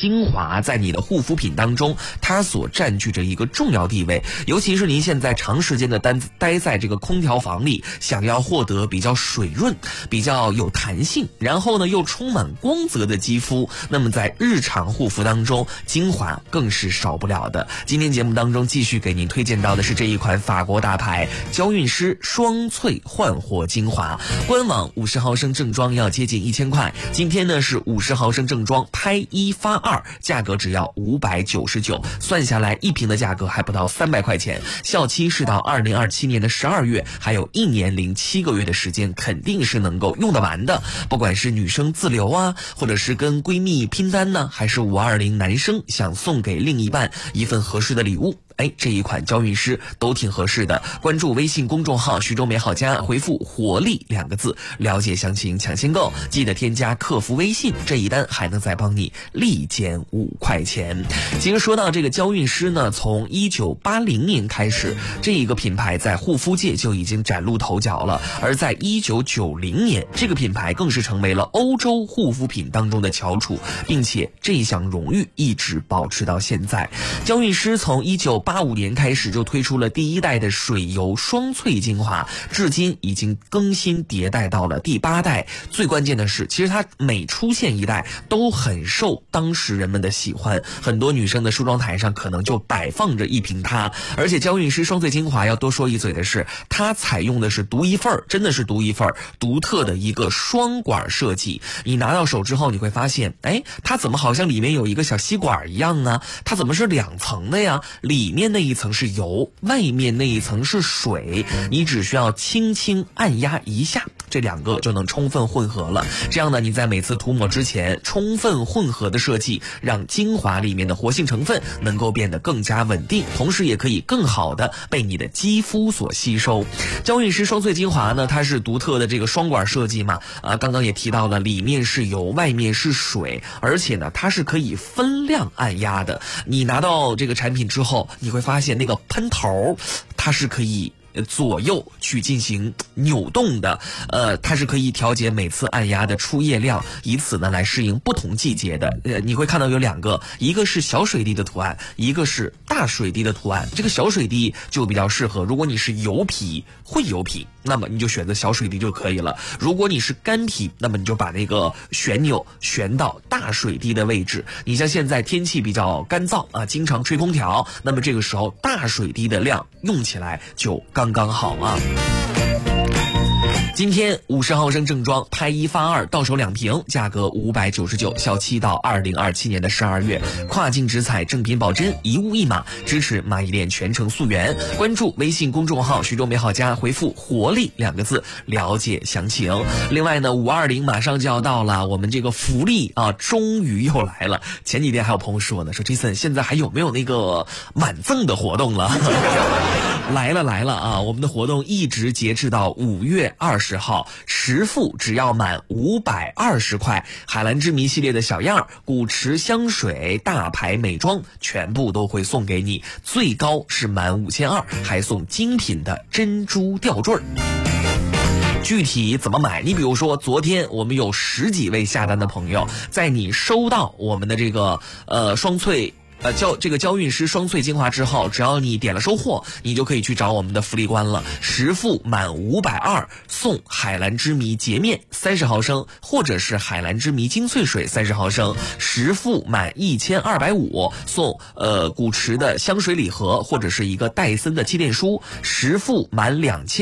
精华在你的护肤品当中，它所占据着一个重要地位。尤其是您现在长时间的待在这个空调房里，想要获得比较水润、比较有弹性，然后呢又充满光泽的肌肤，那么在日常护肤当中，精华更是少不了的。今天节目当中继续给您推荐到的是这一款法国大牌娇韵诗双萃焕活精华，官网50毫升正装要接近1000块，今天呢是50毫升正装拍1发2，价格只要599，算下来一瓶的价格还不到300块钱，效期是到2027年的12月，还有1年07个月的时间，肯定是能够用得完的。不管是女生自留啊，或者是跟闺蜜拼单呢，还是520男生想送给另一半一份合适的礼物，这一款娇韵诗都挺合适的。关注微信公众号徐州美好家，回复活力2个字，了解详情抢先购，记得添加客服微信，这一单还能再帮你立减5块钱。其实说到这个娇韵诗呢，从1980年开始，这一个品牌在护肤界就已经崭露头角了，而在1990年，这个品牌更是成为了欧洲护肤品当中的翘楚，并且这一项荣誉一直保持到现在。娇韵诗从1985年开始就推出了第1代的水油双萃精华，至今已经更新迭代到了第8代。最关键的是，其实它每出现一代都很受当时人们的喜欢，很多女生的梳妆台上可能就摆放着一瓶它。而且娇韵诗双萃精华要多说一嘴的是，它采用的是独一份，真的是独一份独特的一个双管设计。你拿到手之后你会发现，它怎么好像里面有一个小吸管一样呢？它怎么是2层的呀？里面那一层是油，外面那一层是水，你只需要轻轻按压一下，这2个就能充分混合了。这样呢，你在每次涂抹之前，充分混合的设计让精华里面的活性成分能够变得更加稳定，同时也可以更好的被你的肌肤所吸收。娇韵诗双萃精华呢，它是独特的这个双管设计嘛，刚刚也提到了，里面是油，外面是水，而且呢，它是可以分量按压的。你拿到这个产品之后，你会发现那个喷头，它是可以左右去进行扭动的，它是可以调节每次按压的出液量，以此呢来适应不同季节的。你会看到有2个，一个是小水滴的图案，一个是大水滴的图案。这个小水滴就比较适合，如果你是油皮、会油皮，那么你就选择小水滴就可以了。如果你是干皮，那么你就把那个旋钮旋到大水滴的位置。你像现在天气比较干燥啊，经常吹空调，那么这个时候大水滴的量用起来就刚刚好啊。今天50毫升正装拍1发2，到手2瓶，价格599，效期到2027年的12月。跨境直采，正品保真，一物一码，支持蚂蚁链全程溯源。关注微信公众号徐州美好家，回复活力2个字，了解详情。另外呢，520马上就要到了，我们这个福利啊，终于又来了。前几天还有朋友说呢，说 Jason 现在还有没有那个满赠的活动了？来了啊！我们的活动一直截至到5月20号，实付只要满520块，海蓝之谜系列的小样、古驰香水、大牌美妆全部都会送给你，最高是满5200，还送精品的珍珠吊坠。具体怎么买？你比如说，昨天我们有10几位下单的朋友，在你收到我们的这个双萃娇韵诗双萃精华之后，只要你点了收货，你就可以去找我们的福利官了。实付满520送海蓝之谜洁面30毫升，或者是海蓝之谜精粹水30毫升。实付满1250送古驰的香水礼盒，或者是一个戴森的气垫梳。实付满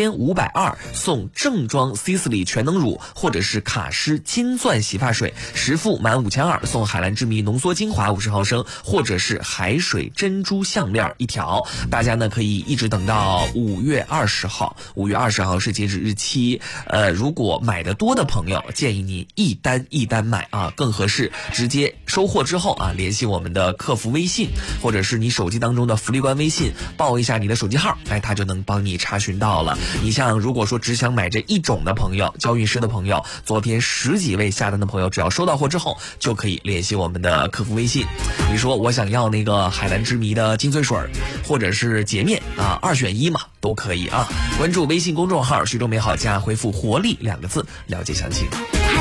2520送正装 Sisley 全能乳，或者是卡诗金钻洗发水。实付满5200送海蓝之谜浓缩精华50毫升，或者是海水珍珠项链1条。大家呢可以一直等到5月20号，5月20号是截止日期。如果买的多的朋友，建议你一单一单买啊，更合适。直接收货之后啊，联系我们的客服微信，或者是你手机当中的福利官微信，报一下你的手机号，他就能帮你查询到了。你像如果说只想买这一种的朋友，娇韵诗的朋友，昨天10几位下单的朋友，只要收到货之后，就可以联系我们的客服微信。你说我想要那个海蓝之谜的精粹水，或者是洁面啊，2选1嘛，都可以啊。关注微信公众号徐州美好家，回复活力2个字，了解详情。